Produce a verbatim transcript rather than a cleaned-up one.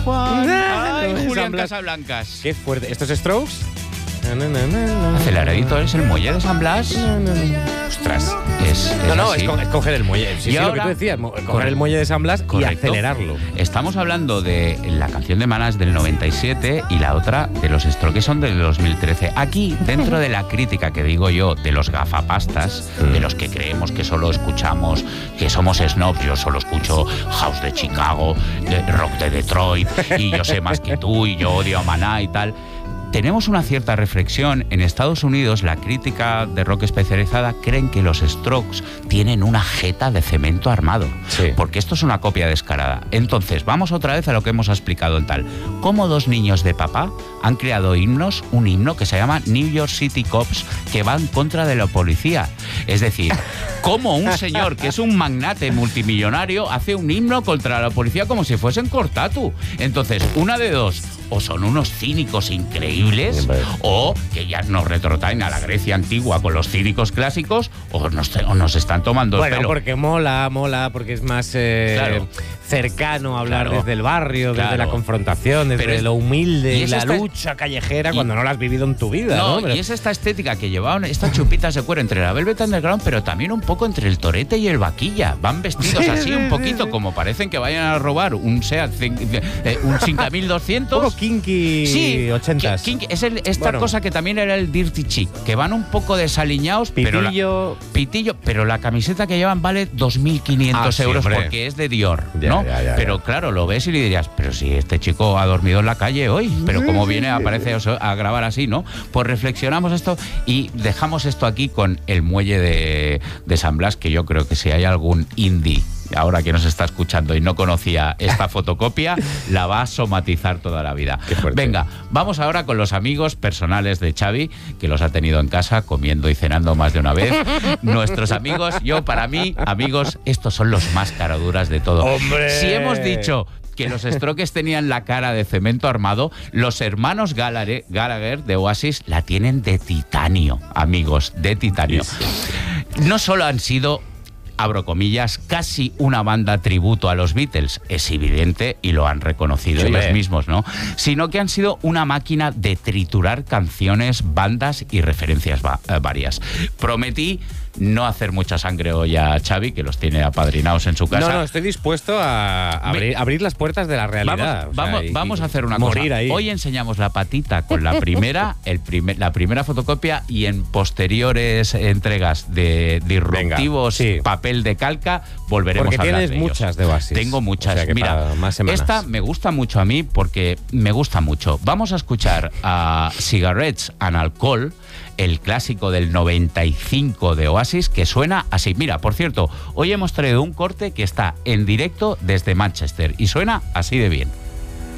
Juan. Ay, Julián San Blas. Casablancas. Qué fuerte. ¿Estos Strokes? Aceleradito, ¿es el muelle de San Blas? Ostras. Es, es No, no, así. es, co- es coger el muelle. Sí, Y sí, lo que ahora- tú decías, mo- coger Correcto. el muelle de San Blas y Correcto. acelerarlo. Estamos hablando de la canción de Manas del noventa y siete y la otra de los Strokes son del dos mil trece. Aquí, dentro de la crítica que digo yo de los gafapastas, de los que creemos que solo escuchamos, que somos snobs, yo solo escucho House de Chicago, de rock de Detroit, y yo sé más que tú, y yo odio a Maná y tal. Tenemos una cierta reflexión. En Estados Unidos, la crítica de rock especializada creen que los Strokes tienen una jeta de cemento armado. Sí. Porque esto es una copia descarada. Entonces, vamos otra vez a lo que hemos explicado en tal. Cómo dos niños de papá han creado himnos, un himno que se llama New York City Cops, que va en contra de la policía. Es decir, cómo un señor que es un magnate multimillonario hace un himno contra la policía como si fuesen Cortatu. Entonces, una de dos. O son unos cínicos increíbles, o que ya nos retrotraen a la Grecia antigua con los cínicos clásicos, o nos, o nos están tomando el Bueno, pelo. porque mola, mola, porque es más eh, Claro. cercano hablar Claro. desde el barrio, desde Claro. la confrontación, desde Pero es- lo humilde y y es la esta- lucha callejera y- cuando no la has vivido en tu vida, ¿no? No, Pero- y es esta estética que llevaban estas chupitas de cuero entre la Velvet Underground, pero también un poco entre el torete y el vaquilla. Van vestidos Sí, así sí, un sí, poquito sí. como parecen que vayan a robar un Seat cin- eh, un cinco mil Un doscientos. poco kinky Sí, ochentas. ki- kinky- es el- esta Bueno. cosa que también era el dirty chic, que van un poco desaliñados, pero la, Pitillo. pitillo, pero la camiseta que llevan vale dos mil quinientos Ah, sí, euros hombre. porque es de Dior, Ya, ¿no? ya, ya, pero ya. claro, lo ves y le dirías, pero si este chico ha dormido en la calle hoy, pero cómo viene, aparece a grabar así, ¿no? Pues reflexionamos esto y dejamos esto aquí con el muelle de, de San Blas, que yo creo que si hay algún indie ahora que nos está escuchando y no conocía esta fotocopia, la va a somatizar toda la vida. Qué fuerte. Venga, vamos ahora con los amigos personales de Xavi, que los ha tenido en casa comiendo y cenando más de una vez. Nuestros amigos, yo para mí, amigos, estos son los más caraduras de todo. ¡Hombre! Si hemos dicho que los Strokes tenían la cara de cemento armado, los hermanos Gallagher, Gallagher de Oasis la tienen de titanio, amigos, de titanio. No solo han sido, abro comillas, casi una banda tributo a los Beatles, es evidente y lo han reconocido Sí, ellos hombre. mismos, ¿no? Sino que han sido una máquina de triturar canciones, bandas y referencias va- eh, varias. Prometí no hacer mucha sangre hoy a Xavi, que los tiene apadrinados en su casa. No, no, estoy dispuesto a abrir, abrir las puertas de la realidad. Vamos, o sea, vamos, y- vamos y a hacer una morir cosa. ahí. Hoy enseñamos la patita con la primera, el primer, la primera fotocopia, y en posteriores entregas de disruptivos, Venga, sí. papel de calca, volveremos Porque a hablar tienes de ellos. muchas de Oasis. Tengo muchas. O sea que Mira, para más semanas. esta me gusta mucho a mí porque me gusta mucho. Vamos a escuchar a Cigarettes and Alcohol, el clásico del noventa y cinco de Oasis, que suena así. Mira, por cierto, hoy hemos traído un corte que está en directo desde Manchester y suena así de bien.